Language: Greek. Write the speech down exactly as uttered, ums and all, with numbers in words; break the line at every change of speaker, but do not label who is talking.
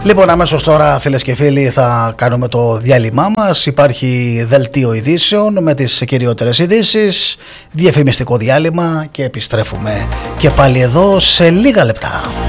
Λοιπόν, αμέσως τώρα, φίλες και φίλοι, θα κάνουμε το διάλειμμά μας. Υπάρχει δελτίο ειδήσεων με τις κυριότερες ειδήσεις, διαφημιστικό διάλειμμα και επιστρέφουμε και πάλι εδώ σε λίγα λεπτά.